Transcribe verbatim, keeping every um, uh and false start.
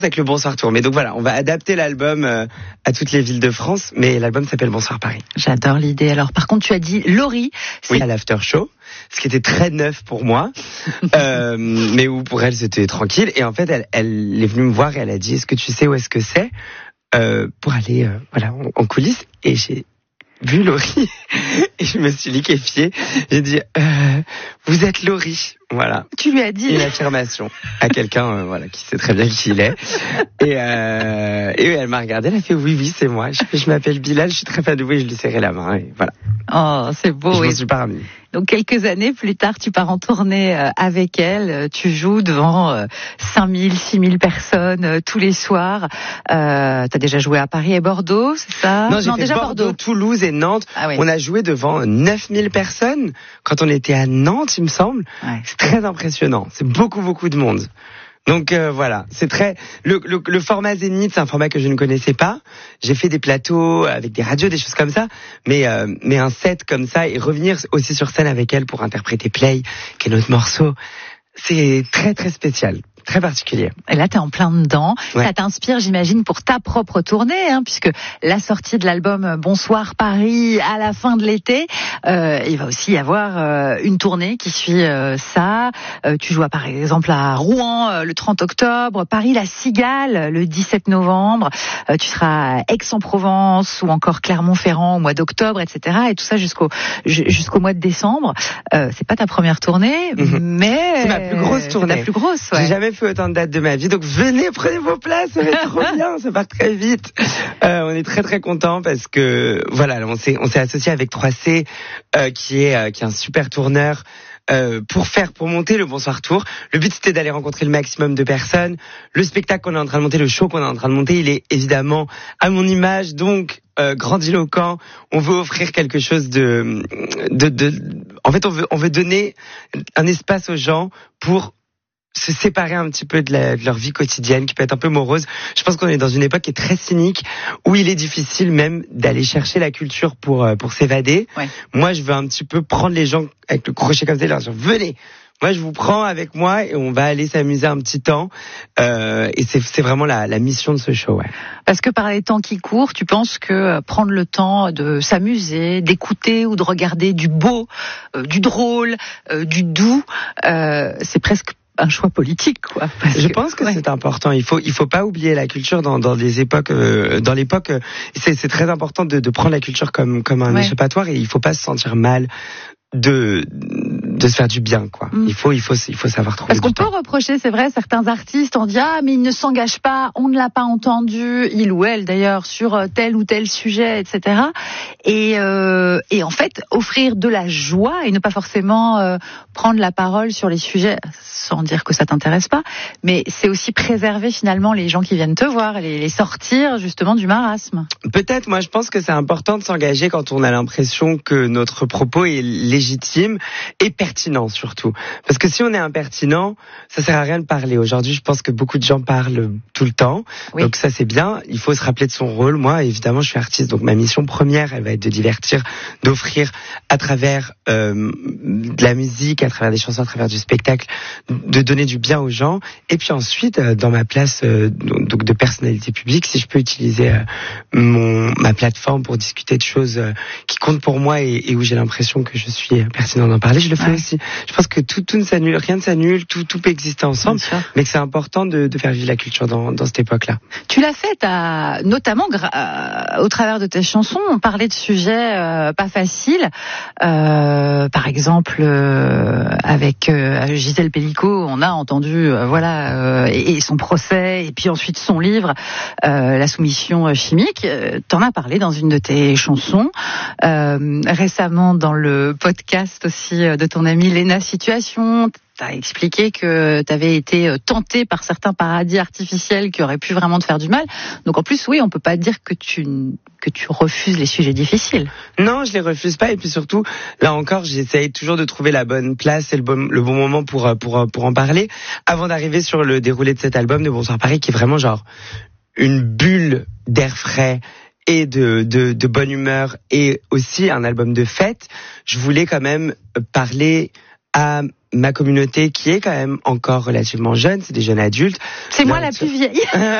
avec le Bonsoir Tour. Mais donc voilà, on va adapter l'album euh, à toutes les villes de France, mais l'album s'appelle Bonsoir Paris. J'adore l'idée. Alors par contre, tu as dit Laurie. C'est... Oui, à l'after show, ce qui était très neuf pour moi, euh, mais où pour elle c'était tranquille. Et en fait, elle, elle est venue me voir et elle a dit, est-ce que tu sais où est-ce que c'est euh, pour aller euh, voilà en, en coulisses. Et j'ai vu Laurie et je me suis liquéfiée. J'ai dit, euh, vous êtes Laurie. Voilà. Tu lui as dit une affirmation à quelqu'un, euh, voilà, qui sait très bien qui il est. Et, euh, et elle m'a regardé, elle a fait oui, oui, c'est moi. Je, je m'appelle Bilal, je suis très fan de vous et je lui serrai la main. Et voilà. Oh, c'est beau. Je oui. m'en suis pas remis. Donc quelques années plus tard, tu pars en tournée avec elle. Tu joues devant cinq mille, six mille personnes euh, tous les soirs. Euh, t'as déjà joué à Paris et Bordeaux, c'est ça? Non, j'ai non fait déjà Bordeaux, Bordeaux, Toulouse et Nantes. Ah oui. On a joué devant neuf mille personnes quand on était à Nantes, il me semble. Ouais. C'est très impressionnant. C'est beaucoup, beaucoup de monde. Donc euh, voilà, c'est très le, le, le format Zénith, c'est un format que je ne connaissais pas. J'ai fait des plateaux avec des radios, des choses comme ça, mais euh, mais un set comme ça et revenir aussi sur scène avec elle pour interpréter Play, qui est notre morceau, c'est très très spécial. Très particulier. Et là, t'es en plein dedans. Ouais. Ça t'inspire, j'imagine, pour ta propre tournée, hein, puisque la sortie de l'album Bonsoir Paris à la fin de l'été, euh, il va aussi y avoir euh, une tournée qui suit euh, ça. Euh, tu joues par exemple à Rouen euh, le trente octobre, Paris la Cigale le dix-sept novembre. Euh, tu seras à Aix-en-Provence ou encore Clermont-Ferrand au mois d'octobre, et cetera. Et tout ça jusqu'au jusqu'au mois de décembre. Euh, c'est pas ta première tournée, mmh. mais c'est ma plus grosse tournée. C'est ta plus grosse. Ouais. J'ai jamais fait autant de dates de ma vie, donc venez, prenez vos places, ça va être trop bien, ça part très vite. Euh, on est très très contents parce que voilà, on s'est on s'est associé avec trois C, euh, qui est euh, qui est un super tourneur. Euh, pour faire, pour monter le Bonsoir Tour. Le but c'était d'aller rencontrer le maximum de personnes. Le spectacle qu'on est en train de monter, le show qu'on est en train de monter, il est évidemment à mon image, donc euh, grandiloquent. On veut offrir quelque chose de, de, de, en fait, on veut, on veut donner un espace aux gens pour se séparer un petit peu de, la, de leur vie quotidienne qui peut être un peu morose. Je pense qu'on est dans une époque qui est très cynique, où il est difficile même d'aller chercher la culture pour pour s'évader. Ouais. Moi, je veux un petit peu prendre les gens avec le crochet comme ça et leur dire venez. Moi, je vous prends avec moi et on va aller s'amuser un petit temps. Euh, et c'est, c'est vraiment la, la mission de ce show. Ouais. Parce que par les temps qui courent, tu penses que prendre le temps de s'amuser, d'écouter ou de regarder du beau, euh, du drôle, euh, du doux, euh, c'est presque un choix politique, quoi. Parce je que, pense que ouais. c'est important. Il faut, il faut pas oublier la culture dans, dans des époques, euh, dans l'époque. Euh, c'est, c'est très important de, de prendre la culture comme, comme un ouais. échappatoire et il faut pas se sentir mal de de se faire du bien, quoi. Mm. Il faut il faut il faut savoir trouver. Parce qu'on du peut temps. reprocher, c'est vrai, certains artistes on dit ah mais il ne s'engage pas, on ne l'a pas entendu, il ou elle d'ailleurs, sur tel ou tel sujet, et cetera. Et euh, et en fait offrir de la joie et ne pas forcément euh, prendre la parole sur les sujets sans dire que ça t'intéresse pas, mais c'est aussi préserver finalement les gens qui viennent te voir, les, les sortir justement du marasme. Peut-être, moi je pense que c'est important de s'engager quand on a l'impression que notre propos est légitime et pertinent surtout. Parce que si on est impertinent, ça sert à rien de parler. Aujourd'hui, je pense que beaucoup de gens parlent tout le temps. Oui. Donc ça c'est bien, il faut se rappeler de son rôle. Moi évidemment je suis artiste, donc ma mission première elle va être de divertir, d'offrir à travers euh, de la musique, à travers des chansons, à travers du spectacle, de donner du bien aux gens. Et puis ensuite, euh, dans ma place euh, donc de personnalité publique, si je peux utiliser euh, mon ma plateforme pour discuter de choses euh, qui comptent pour moi et, et où j'ai l'impression que je suis pertinent d'en parler, je le fais ouais. aussi. Je pense que tout, tout ne s'annule, rien ne s'annule, tout, tout peut exister ensemble, mais que c'est important de, de faire vivre la culture dans, dans cette époque-là. Tu l'as fait, t'as, notamment euh, au travers de tes chansons, on parlait de sujets euh, pas faciles. Euh, par exemple, euh, avec euh, Gisèle Pellicot, on a entendu, euh, voilà, euh, et, et son procès, et puis ensuite son livre, euh, La soumission chimique. Euh, t'en as parlé dans une de tes chansons. Euh, récemment, dans le podcast aussi de ton amie Léna Situation, tu as expliqué que tu avais été tenté par certains paradis artificiels qui auraient pu vraiment te faire du mal. Donc en plus, oui, on peut pas dire que tu que tu refuses les sujets difficiles. Non, je les refuse pas. Et puis surtout, là encore, j'essaye toujours de trouver la bonne place et le bon, le bon moment pour pour pour en parler avant d'arriver sur le déroulé de cet album de Bonsoir Paris, qui est vraiment genre une bulle d'air frais et de, de, de bonne humeur et aussi un album de fête. Je voulais quand même parler à ma communauté qui est quand même encore relativement jeune, c'est des jeunes adultes. C'est moi la plus vieille.